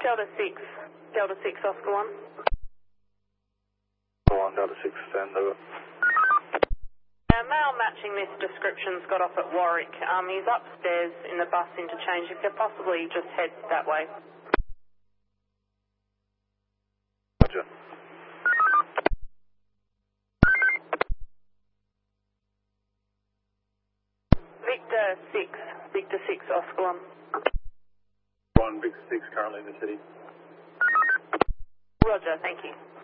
Delta 6, Oscar 1. 1, Delta 6, stand over. Male matching this description's got off at Warwick. He's upstairs in the bus interchange. If you could possibly just head that way. Roger. Victor 6, Oscar 1. 1, Victor 6, currently in the city. Roger, thank you.